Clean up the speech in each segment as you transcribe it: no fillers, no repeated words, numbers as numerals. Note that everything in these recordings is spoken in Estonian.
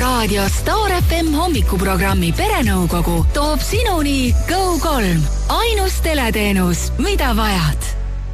Raadio Star FM hommikuprogrammi Perenõukogu toob sinuni Go3. Ainus teleteenus, mida vajad.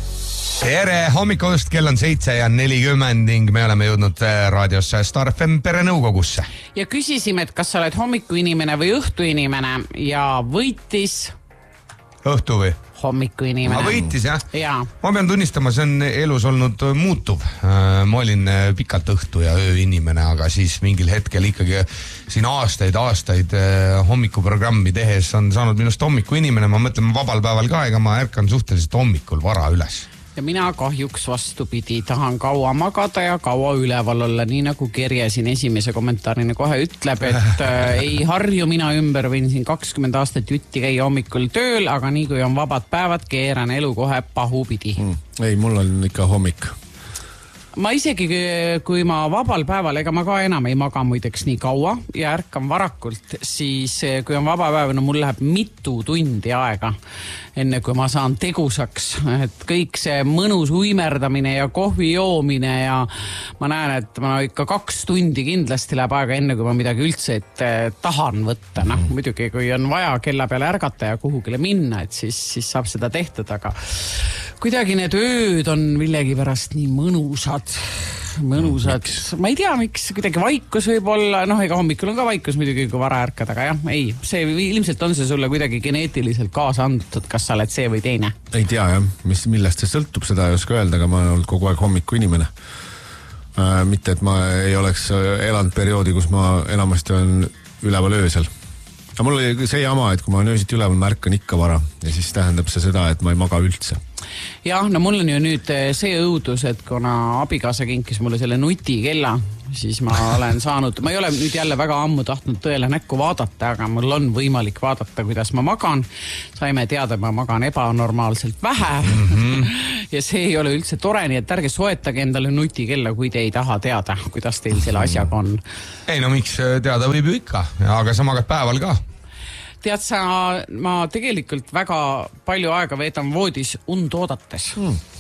Tere hommikust, kell on 7:40 ning me oleme jõudnud raadios Star FM Perenõukogusse. Ja küsisime, et kas sa oled hommikuinimene või õhtuinimene ja võitis... Õhtu või? Hommikuinimene. Ma võitis, jah? Jaa. Ma pean tunnistama, see on elus olnud muutuv. Ma olin pikalt õhtu- ja ööinimene, aga siis mingil hetkel ikkagi siin aastaid hommikuprogrammi tehes on saanud minust hommikuinimene. Ma mõtlen vabal päeval ka, ega ma ärkan suhteliselt hommikul vara üles. Ja mina kahjuks vastupidi, tahan kaua magada ja kaua üleval olla, nii nagu Kerje siin esimese kommentaarina kohe ütleb, et ei harju mina ümber, võin siin 20 aastat jutti käia hommikul tööl, aga nii kui on vabad päevad, keeran elu kohe pahupidi. Ei, mul on ikka hommik. Ma isegi, kui ma vabal päeval, ega ma ka enam ei maga muideks nii kaua ja ärkan varakult, siis kui on vaba päev, no mul läheb mitu tundi aega, enne kui ma saan tegusaks. Et kõik see mõnus uimerdamine ja kohvi joomine ja ma näen, et ma ikka 2 tundi kindlasti läheb aega enne, kui ma midagi üldse tahan võtta. Muidugi, kui on vaja kella peale ärgata ja kuhugile minna, et siis saab seda tehtud, aga kuidagi need ööd on millegi pärast nii mõnusad. Ma ei tea, miks kuidagi vaikus võib olla, ega hommikul on ka vaikus muidugi, kui vara ärkad, aga jah, ei, see ilmselt on see sulle kuidagi geneetiliselt kaasa antud, kas sa oled see või teine? Ei tea jah, millest see sõltub, seda ei oska öelda, aga ma olen olnud kogu aeg hommikuinimene. Mitte, et ma ei oleks elanud perioodi, kus ma enamasti olen üleval öösel. Aga mul oli see jama, et kui ma olen öösiti üleval, ma ärkan ikka vara ja siis tähendab see seda, et ma ei maga üldse. Jah, no mul on ju nüüd see õudus, et kuna abikaasa kinkis mulle selle nutikella, siis ma olen saanud, ma ei ole nüüd jälle väga ammu tahtnud tõele näkku vaadata, aga mul on võimalik vaadata, kuidas ma magan. Saime teada, et ma magan ebanormaalselt vähe ja see ei ole üldse tore, nii et ärge soetage endale nutikella, kui te ei taha teada, kuidas teil selle asjaga on. Ei, no miks teada võib ju ikka, aga sa magad päeval ka. Tead sa, ma tegelikult väga palju aega veedan voodis und oodates.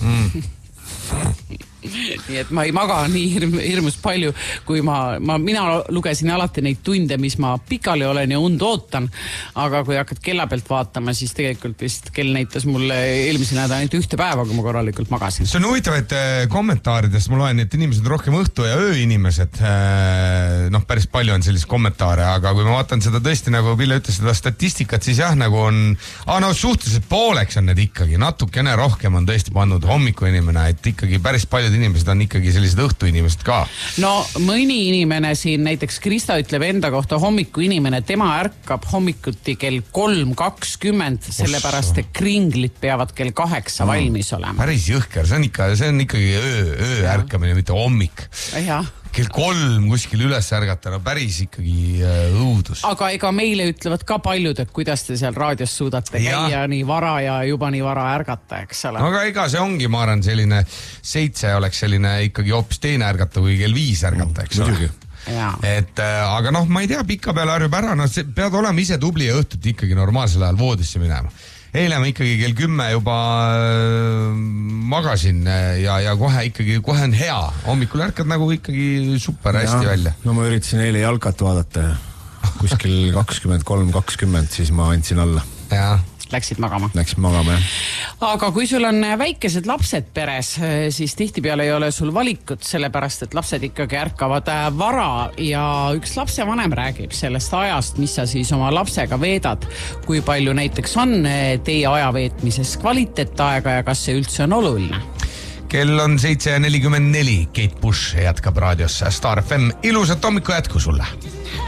Nii et ma ei maga nii hirmus palju, kui mina lugesin alati neid tunde, mis ma pikali olen ja und ootan, aga kui hakkad kella pealt vaatama, siis tegelikult vist kell näitas mulle eelmise nädala ainult 1 päeva, kui ma korralikult magasin. See on huvitav, et kommentaaridest ma loen, et inimesed on rohkem õhtu- ja ööinimesed. Päris palju on sellist kommentaare, aga kui ma vaatan seda tõesti, nagu Pille ütles, seda statistikat, siis jah, nagu on, suhteliselt pooleks on need ikkagi, natukene rohkem on tõesti pannud hommikuinimene, et ikkagi päris paljud inimesed on ikkagi sellised õhtuinimesed ka. No mõni inimene siin, näiteks Krista ütleb enda kohta hommikuinimene, tema ärkab hommikuti kell 3:20, sellepärast et kringlid peavad kell 8 valmis olema. Päris jõhker, see on ikkagi öö ärkamine, mitte hommik. Jah. Kell 3 kuskil üles ärgata, päris ikkagi õudus. Aga ega meile ütlevad ka paljud, et kuidas te seal raadios suudate käia nii vara ja juba nii vara ärgata, eks ole. Aga ega see ongi, ma arvan, selline 7 oleks selline ikkagi hoopis teine ärgata kui kell 5 ärgata, eks ole. Et, aga ma ei tea, pika peale harjub ära, pead olema ise tubli ja õhtut ikkagi normaalsel ajal voodisse minema. Eile ma ikkagi kell 10 juba magasin ja kohe on hea. Hommikul ärkad nagu ikkagi super hästi välja. No ma üritasin eile jalkat vaadata kuskil 23:20, siis ma andsin alla. Jaa. Läksid magama. Läksid magama, jah. Aga kui sul on väikesed lapsed peres, siis tihtipeale ei ole sul valikut, sellepärast et lapsed ikkagi ärkavad vara ja üks lapsevanem räägib sellest ajast, mis sa siis oma lapsega veedad, kui palju näiteks on teie ajaveetmises kvaliteetaega ja kas see üldse on oluline? Kell on 7:44, Kate Bush jätkab raadios Star FM. Ilusat hommiku jätku sulle!